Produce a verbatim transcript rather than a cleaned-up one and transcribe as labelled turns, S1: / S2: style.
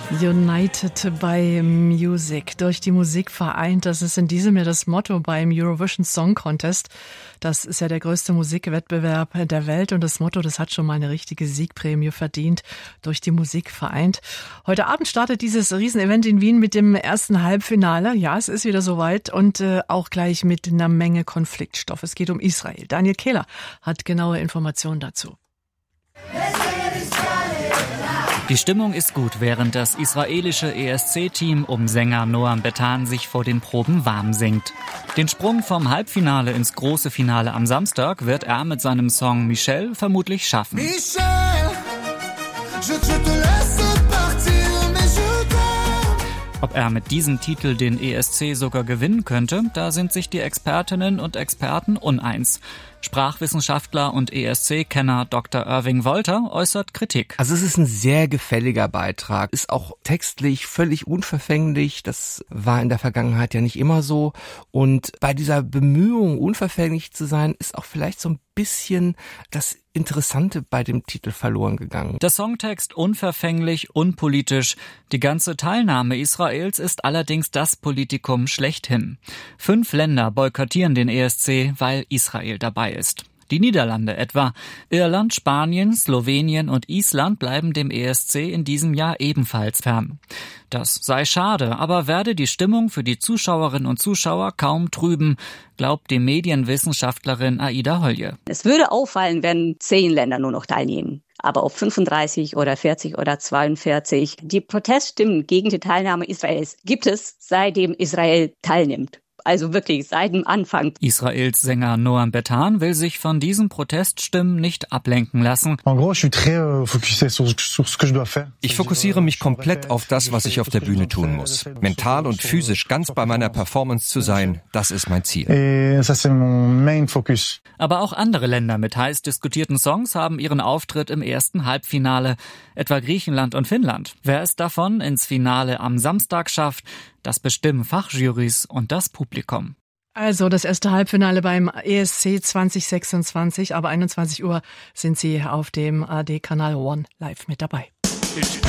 S1: United by Music, durch die Musik vereint. Das ist in diesem Jahr das Motto beim Eurovision Song Contest. Das ist ja der größte Musikwettbewerb der Welt und das Motto, das hat schon mal eine richtige Siegprämie verdient, durch die Musik vereint. Heute Abend startet dieses Riesenevent in Wien mit dem ersten Halbfinale. Ja, es ist wieder soweit und äh, auch gleich mit einer Menge Konfliktstoff. Es geht um Israel. Daniel Kehler hat genaue Informationen dazu.
S2: Die Stimmung ist gut, während das israelische E S C-Team um Sänger Noam Betan sich vor den Proben warm singt. Den Sprung vom Halbfinale ins große Finale am Samstag wird er mit seinem Song Michel vermutlich schaffen. Michel, je te laisse partir, mais je t'aime. Ob er mit diesem Titel den E S C sogar gewinnen könnte, da sind sich die Expertinnen und Experten uneins. Sprachwissenschaftler und E S C-Kenner Doktor Irving Wolter äußert Kritik.
S3: Also es ist ein sehr gefälliger Beitrag, ist auch textlich völlig unverfänglich, das war in der Vergangenheit ja nicht immer so. Und bei dieser Bemühung, unverfänglich zu sein, ist auch vielleicht so ein bisschen das Interessante bei dem Titel verloren gegangen.
S2: Der Songtext unverfänglich, unpolitisch. Die ganze Teilnahme Israels ist allerdings das Politikum schlechthin. Fünf Länder boykottieren den E S C, weil Israel dabei ist. Die Niederlande etwa. Irland, Spanien, Slowenien und Island bleiben dem E S C in diesem Jahr ebenfalls fern. Das sei schade, aber werde die Stimmung für die Zuschauerinnen und Zuschauer kaum trüben, glaubt die Medienwissenschaftlerin Aida Holje.
S4: Es würde auffallen, wenn zehn Länder nur noch teilnehmen. Aber ob fünfunddreißig oder vierzig oder zweiundvierzig. Die Proteststimmen gegen die Teilnahme Israels gibt es, seitdem Israel teilnimmt. Also wirklich seit dem Anfang.
S2: Israels Sänger Noam Betan will sich von diesen Proteststimmen nicht ablenken lassen.
S5: Ich fokussiere mich komplett auf das, was ich auf der Bühne tun muss. Mental und physisch ganz bei meiner Performance zu sein, das ist mein Ziel.
S2: Aber auch andere Länder mit heiß diskutierten Songs haben ihren Auftritt im ersten Halbfinale, etwa Griechenland und Finnland. Wer es davon ins Finale am Samstag schafft, das bestimmen Fachjurys und das Publikum.
S1: Also das erste Halbfinale beim E S C zwanzig sechsundzwanzig, aber einundzwanzig Uhr sind Sie auf dem A R D-Kanal One live mit dabei.